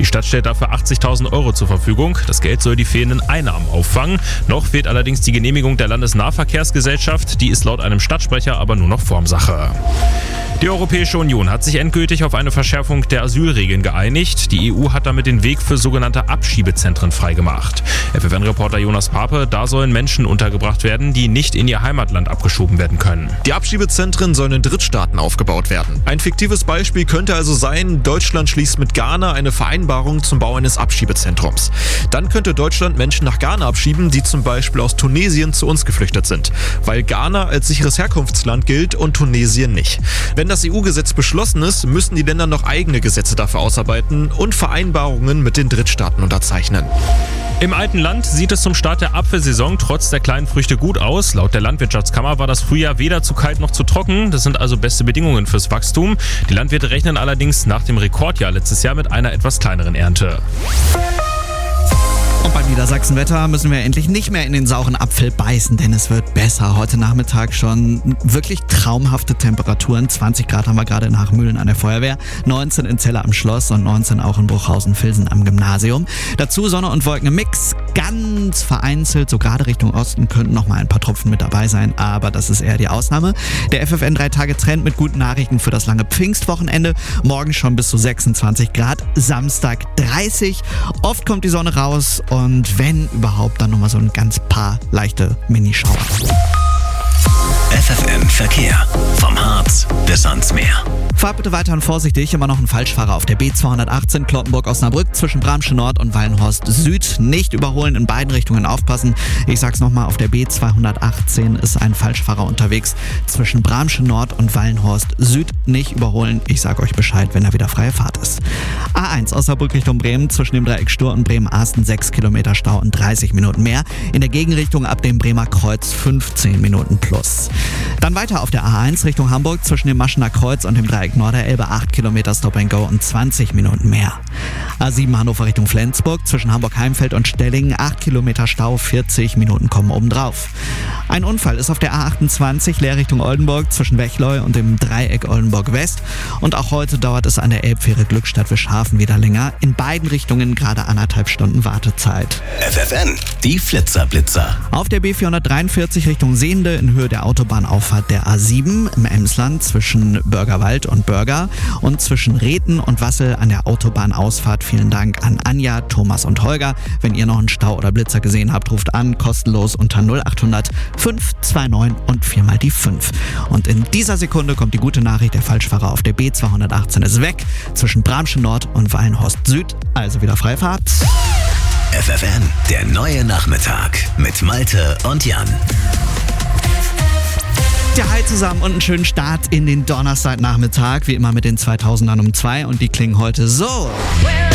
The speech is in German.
Die Stadt stellt dafür 80.000 € zur Verfügung. Das Geld soll die fehlenden Einnahmen auffangen. Noch fehlt allerdings die Genehmigung der Landesnahverkehrsgesellschaft. Die ist laut einem Stadtsprecher aber nur noch Formsache. Die Europäische Union hat sich endgültig auf eine Verschärfung der Asylregeln geeinigt. Die EU hat damit den Weg für sogenannte Abschiebezentren freigemacht. FFN-Reporter Jonas Pape, da sollen Menschen untergebracht werden, die nicht in ihr Heimatland abgeschoben werden können. Die Abschiebezentren sollen in Drittstaaten aufgebaut werden. Ein fiktives Beispiel könnte also sein, Deutschland schließt mit Ghana eine Vereinbarung zum Bau eines Abschiebezentrums. Dann könnte Deutschland Menschen nach Ghana abschieben, die zum Beispiel aus Tunesien zu uns geflüchtet sind, weil Ghana als sicheres Herkunftsland gilt und Tunesien nicht. Wenn das EU-Gesetz beschlossen ist, müssen die Länder noch eigene Gesetze dafür ausarbeiten und Vereinbarungen mit den Drittstaaten unterzeichnen. Im alten Land sieht es zum Start der Apfelsaison trotz der kleinen Früchte gut aus. Laut der Landwirtschaftskammer war das Frühjahr weder zu kalt noch zu trocken. Das sind also beste Bedingungen fürs Wachstum. Die Landwirte rechnen allerdings nach dem Rekordjahr letztes Jahr mit einer etwas kleineren Ernte. Und beim Niedersachsenwetter müssen wir endlich nicht mehr in den sauren Apfel beißen, denn es wird besser. Heute Nachmittag schon wirklich traumhafte Temperaturen. 20 Grad haben wir gerade in Hachmühlen an der Feuerwehr, 19 in Celle am Schloss und 19 auch in Bruchhausen-Vilsen am Gymnasium. Dazu Sonne und Wolken im Mix, ganz vereinzelt, so gerade Richtung Osten könnten noch mal ein paar Tropfen mit dabei sein, aber das ist eher die Ausnahme. Der FFN 3-Tage-Trend mit guten Nachrichten für das lange Pfingstwochenende. Morgen schon bis zu 26 Grad, Samstag 30. Oft kommt die Sonne raus und wenn überhaupt, dann nochmal so ein ganz paar leichte Minischauer. FFN Verkehr. Vom Harz bis ans Meer. Fahrt bitte weiterhin vorsichtig, immer noch ein Falschfahrer auf der B218 Cloppenburg-Osnabrück zwischen Bramsche Nord und Wallenhorst Süd. Nicht überholen, in beiden Richtungen aufpassen. Ich sag's nochmal, auf der B218 ist ein Falschfahrer unterwegs zwischen Bramsche Nord und Wallenhorst Süd. Nicht überholen, ich sag euch Bescheid, wenn da wieder freie Fahrt ist. A1 Osnabrück Richtung Bremen zwischen dem Dreieck Stur und Bremen-Asten 6 Kilometer Stau und 30 Minuten mehr. In der Gegenrichtung ab dem Bremer Kreuz 15 Minuten plus. Dann weiter auf der A1 Richtung Hamburg zwischen dem Maschener Kreuz und dem Dreieck Norderelbe 8 Kilometer Stop and Go und 20 Minuten mehr. A7 Hannover Richtung Flensburg zwischen Hamburg-Heimfeld und Stellingen 8 Kilometer Stau, 40 Minuten kommen obendrauf. Ein Unfall ist auf der A28 leer Richtung Oldenburg zwischen Wechleu und dem Dreieck Oldenburg West. Und auch heute dauert es an der Elbfähre Glückstadt-Wischhafen wieder länger. In beiden Richtungen gerade 1,5 Stunden Wartezeit. FFN, die Flitzer-Blitzer. Auf der B443 Richtung Sehende in Höhe der Autobahnauffahrt der A7 im Emsland zwischen Bürgerwald und Bürger und zwischen Reten und Wassel an der Autobahnausfahrt. Vielen Dank an Anja, Thomas und Holger. Wenn ihr noch einen Stau oder Blitzer gesehen habt, ruft an, kostenlos unter 0800 529 und 4 mal die 5. Und in dieser Sekunde kommt die gute Nachricht, der Falschfahrer auf der B218 ist weg, zwischen Bramsche Nord und Wallenhorst Süd, also wieder freie Fahrt. FFN, der neue Nachmittag mit Malte und Jan. Ja, hi zusammen und einen schönen Start in den Donnerstagnachmittag, wie immer mit den 2000ern um 2 und die klingen heute so.